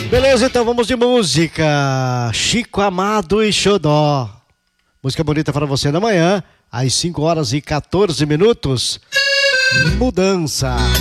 Beleza, então vamos de música. Chico Amado e Xodó. Música bonita para você na manhã, às 5 horas e 14 minutos. Mudança.